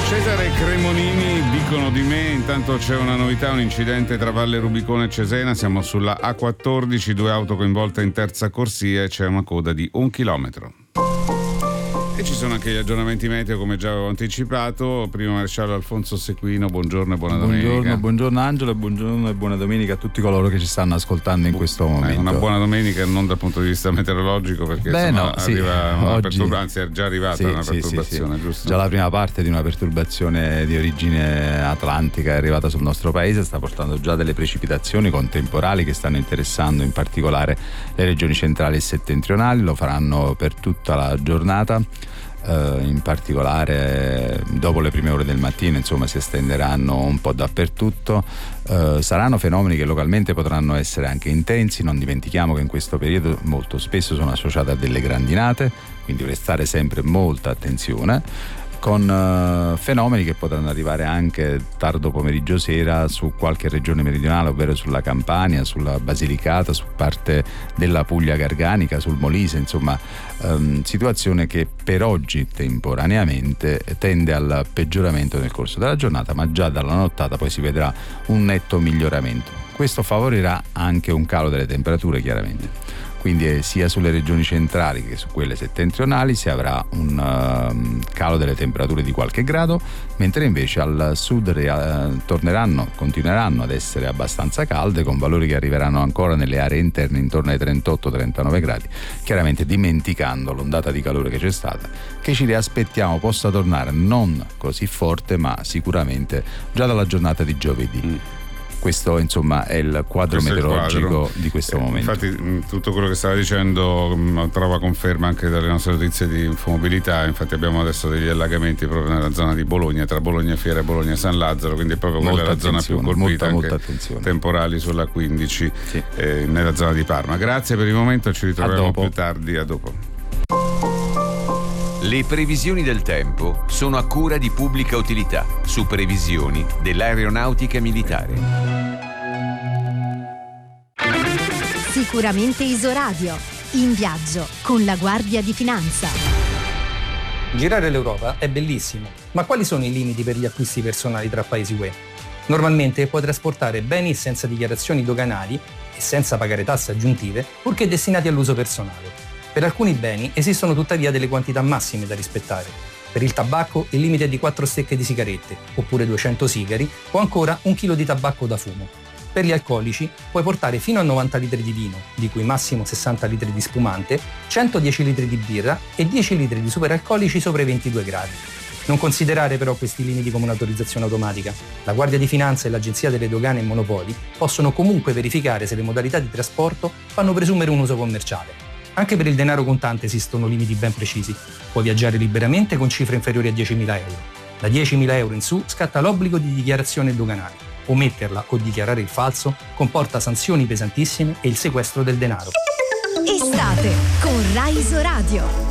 Cesare Cremonini, dicono di me. Intanto c'è una novità, un incidente tra Valle Rubicone e Cesena, siamo sulla A14, 2 auto coinvolte in terza corsia e c'è una coda di 1 chilometro. E ci sono anche gli aggiornamenti meteo, come già avevo anticipato. Primo maresciallo Alfonso Sequino, buongiorno e buona domenica. Buongiorno Angelo, buongiorno e buona domenica a tutti coloro che ci stanno ascoltando in questo momento. Una buona domenica non dal punto di vista meteorologico, perché arriva una perturbazione, anzi è già arrivata una perturbazione, sì. giusto? Già la prima parte di una perturbazione di origine atlantica è arrivata sul nostro paese, sta portando già delle precipitazioni con temporali che stanno interessando in particolare le regioni centrali e settentrionali, lo faranno per tutta la giornata. In particolare dopo le prime ore del mattino, insomma, si estenderanno un po' dappertutto. Saranno fenomeni che localmente potranno essere anche intensi. Non dimentichiamo che in questo periodo molto spesso sono associate a delle grandinate, quindi prestare sempre molta attenzione, con fenomeni che potranno arrivare anche tardo pomeriggio sera su qualche regione meridionale, ovvero sulla Campania, sulla Basilicata, su parte della Puglia Garganica, sul Molise, insomma situazione che per oggi temporaneamente tende al peggioramento nel corso della giornata, ma già dalla nottata poi si vedrà un netto miglioramento. Questo favorirà anche un calo delle temperature, chiaramente. Quindi sia sulle regioni centrali che su quelle settentrionali si avrà un calo delle temperature di qualche grado, mentre invece al sud continueranno ad essere abbastanza calde, con valori che arriveranno ancora nelle aree interne intorno ai 38-39 gradi, chiaramente dimenticando l'ondata di calore che c'è stata, che ci aspettiamo possa tornare non così forte, ma sicuramente già dalla giornata di giovedì. Questo insomma è il quadro meteorologico di questo momento. Infatti tutto quello che stava dicendo trova conferma anche dalle nostre notizie di infomobilità. Infatti abbiamo adesso degli allagamenti proprio nella zona di Bologna, tra Bologna Fiera e Bologna San Lazzaro, quindi è proprio quella la zona più colpita, molta attenzione. Temporali sulla 15 nella zona di Parma. Grazie per il momento, ci ritroviamo più tardi, a dopo. Le previsioni del tempo sono a cura di Pubblica Utilità, su previsioni dell'aeronautica militare. Sicuramente Isoradio, in viaggio con la Guardia di Finanza. Girare l'Europa è bellissimo, ma quali sono i limiti per gli acquisti personali tra paesi UE? Normalmente puoi trasportare beni senza dichiarazioni doganali e senza pagare tasse aggiuntive, purché destinati all'uso personale. Per alcuni beni esistono tuttavia delle quantità massime da rispettare. Per il tabacco il limite è di 4 stecche di sigarette, oppure 200 sigari, o ancora 1 chilo di tabacco da fumo. Per gli alcolici puoi portare fino a 90 litri di vino, di cui massimo 60 litri di spumante, 110 litri di birra e 10 litri di superalcolici sopra i 22 gradi. Non considerare però questi limiti come un'autorizzazione automatica. La Guardia di Finanza e l'Agenzia delle Dogane e Monopoli possono comunque verificare se le modalità di trasporto fanno presumere un uso commerciale. Anche per il denaro contante esistono limiti ben precisi. Puoi viaggiare liberamente con cifre inferiori a 10.000 euro. Da 10.000 euro in su scatta l'obbligo di dichiarazione doganale. Ometterla o dichiarare il falso comporta sanzioni pesantissime e il sequestro del denaro. Estate con Rai Isoradio.